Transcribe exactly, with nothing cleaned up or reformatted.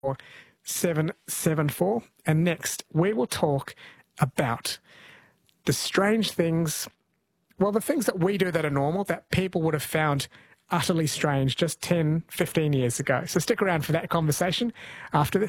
seven seven four. And next, we will talk about the strange things, well, the things that we do that are normal that people would have found utterly strange just ten, fifteen years ago. So stick around for that conversation after this.